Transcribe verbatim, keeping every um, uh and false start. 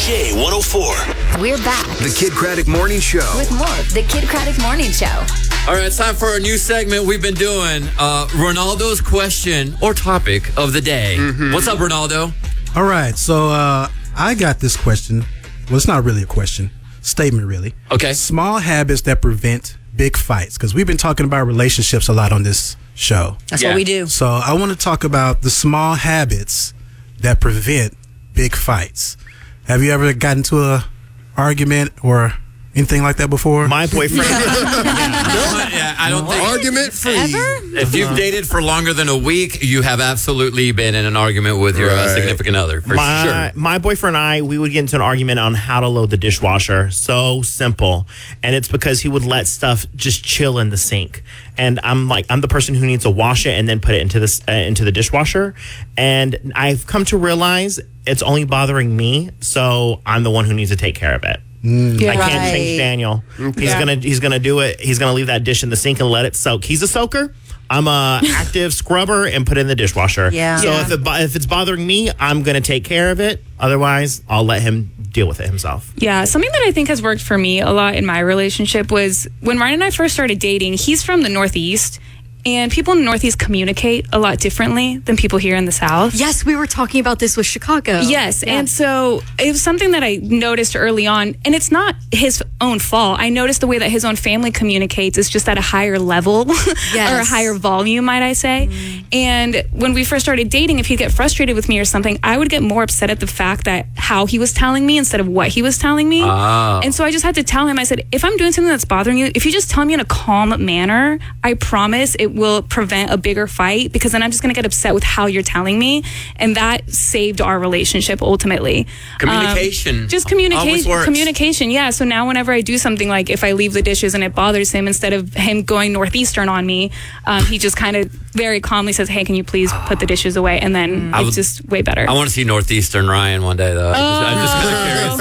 J one oh four. We're back. The Kid Craddock Morning Show. With more of the Kid Craddock Morning Show. All right, it's time for a new segment we've been doing. Uh, Ronaldo's question or topic of the day. Mm-hmm. What's up, Ronaldo? All right, so uh, I got this question. Well, it's not really a question. Statement, really. Okay. Small habits that prevent big fights. Because we've been talking about relationships a lot on this show. That's Yeah. what we do. So I want to talk about the small habits that prevent big fights. Have you ever gotten into a argument or anything like that before? My boyfriend. Yeah, I don't think. Argument free. If you've dated for longer than a week, you have absolutely been in an argument with your uh, Right. significant other, for my, sure. my boyfriend and I, we would get into an argument on how to load the dishwasher. So simple. And it's because he would let stuff just chill in the sink. And I'm like, I'm the person who needs to wash it and then put it into the, uh, into the dishwasher. And I've come to realize it's only bothering me. So I'm the one who needs to take care of it. You're I can't right. change Daniel. He's Yeah. gonna he's gonna do it. He's gonna leave that dish in the sink and let it soak. He's a soaker. I'm a active scrubber and put it in the dishwasher. Yeah. So Yeah. if it bo- if it's bothering me, I'm gonna take care of it. Otherwise, I'll let him deal with it himself. Yeah, something that I think has worked for me a lot in my relationship was when Ryan and I first started dating, he's from the Northeast, and people in the Northeast communicate a lot differently than people here in the South. Yes, we were talking about this with Chicago. Yes, Yeah. and so it was something that I noticed early on, and it's not his own fault. I noticed the way that his own family communicates is just at a higher level Yes. or a higher volume, might I say. Mm. And when we first started dating, if he'd get frustrated with me or something, I would get more upset at the fact that how he was telling me instead of what he was telling me. Oh. And so I just had to tell him, I said, if I'm doing something that's bothering you, if you just tell me in a calm manner, I promise it will prevent a bigger fight, because then I'm just going to get upset with how you're telling me. And that saved our relationship ultimately. Communication Um, just always communication. works. Communication, yeah. So now whenever I do something, like if I leave the dishes and it bothers him, instead of him going Northeastern on me, um, he just kind of very calmly says, hey, can you please put the dishes away? And then I it's would- just way better. I want to see Northeastern Ryan one day, though. I just, I'm just kind of curious.